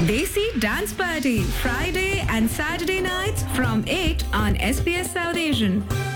Desi Dance Party, Friday and Saturday nights from 8 on SBS South Asian.